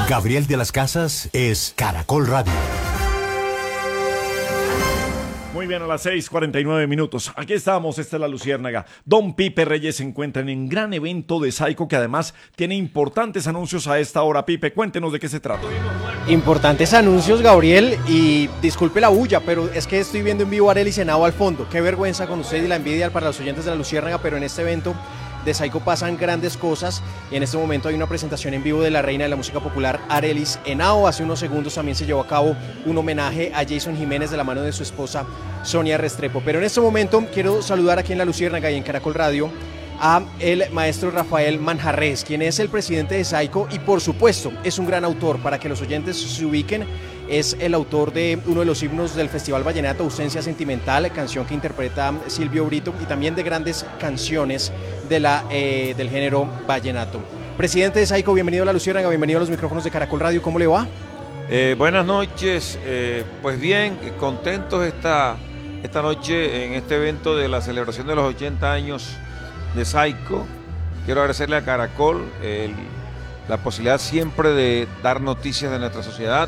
Gabriel de las Casas es Caracol Radio. Muy bien, a las 6:49. Aquí estamos, esta es La Luciérnaga. Don Pipe Reyes se encuentran en gran evento de Saico que además tiene importantes anuncios a esta hora. Pipe, cuéntenos de qué se trata. Importantes anuncios, Gabriel, y disculpe la bulla, pero es que estoy viendo en vivo a Arelis Henao al fondo. Qué vergüenza con usted y la envidia para los oyentes de La Luciérnaga, pero en este evento de Saico pasan grandes cosas y en este momento hay una presentación en vivo de la reina de la música popular, Arelis Henao. Hace unos segundos también se llevó a cabo un homenaje a Jason Jiménez de la mano de su esposa Sonia Restrepo. Pero en este momento quiero saludar aquí en La Luciérnaga y en Caracol Radio a el maestro Rafael Manjarrés, quien es el presidente de Saico y por supuesto es un gran autor. Para que los oyentes se ubiquen, es el autor de uno de los himnos del Festival Vallenato, Ausencia Sentimental, canción que interpreta Silvio Brito, y también de grandes canciones del género vallenato. Presidente de Saico, bienvenido a La Luciérnaga, bienvenido a los micrófonos de Caracol Radio, ¿cómo le va? Buenas noches, pues bien, contentos esta noche en este evento de la celebración de los 80 años de Saico. Quiero agradecerle a Caracol la posibilidad siempre de dar noticias de nuestra sociedad,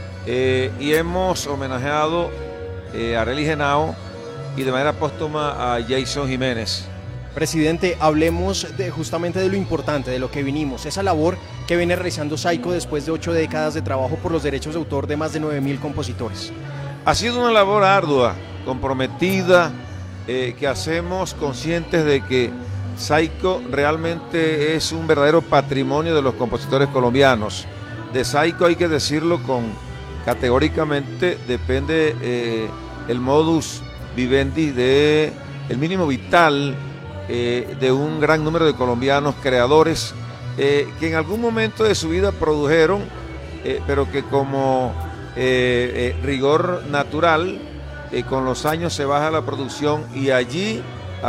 y hemos homenajeado a Arelis Henao y de manera póstuma a Jason Jiménez. Presidente, hablemos justamente de lo importante, de lo que vinimos, esa labor que viene realizando Saico después de 8 décadas de trabajo por los derechos de autor de más de 9.000 compositores. Ha sido una labor ardua, comprometida, que hacemos conscientes de que Saico realmente es un verdadero patrimonio de los compositores colombianos. De Saico, hay que decirlo categóricamente, depende el modus vivendi, el mínimo vital de un gran número de colombianos creadores que en algún momento de su vida produjeron, pero que como rigor natural, con los años se baja la producción y allí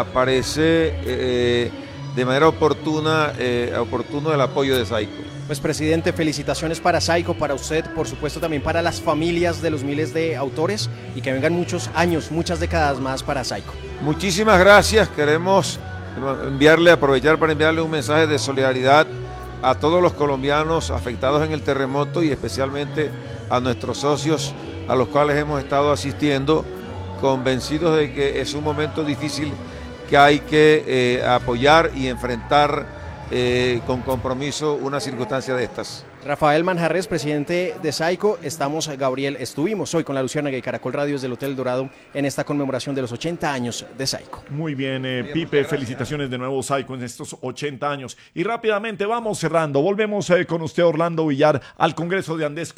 aparece de manera oportuno el apoyo de Saico. Pues presidente, felicitaciones para Saico, para usted, por supuesto también para las familias de los miles de autores y que vengan muchos años, muchas décadas más para Saico. Muchísimas gracias, queremos aprovechar para enviarle un mensaje de solidaridad a todos los colombianos afectados en el terremoto y especialmente a nuestros socios a los cuales hemos estado asistiendo, convencidos de que es un momento difícil que hay que apoyar y enfrentar con compromiso una circunstancia de estas. Rafael Manjarrés, presidente de Saico, estuvimos hoy con La Luciérnaga y Caracol Radio desde el Hotel Dorado en esta conmemoración de los 80 años de Saico. Muy bien, Pipe, felicitaciones de nuevo Saico en estos 80 años. Y rápidamente vamos cerrando, volvemos con usted, Orlando Villar, al Congreso de Andes.